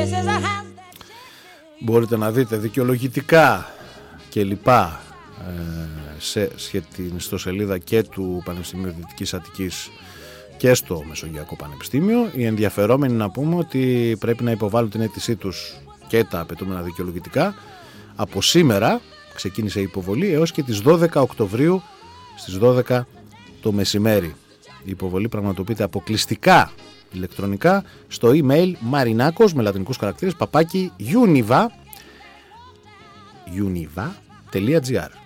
Μπορείτε να δείτε δικαιολογητικά και λοιπά στην ιστοσελίδα και του Πανεπιστημίου Δυτικής Αττικής και στο Μεσογειακό Πανεπιστήμιο. Οι ενδιαφερόμενοι να πούμε ότι πρέπει να υποβάλουν την αίτησή τους και τα απαιτούμενα δικαιολογητικά. Από σήμερα ξεκίνησε η υποβολή έως και τις 12 Οκτωβρίου στις 12 το μεσημέρι. Η υποβολή πραγματοποιείται αποκλειστικά ηλεκτρονικά στο email marinakos με λατινικούς χαρακτήρες @ univa.gr.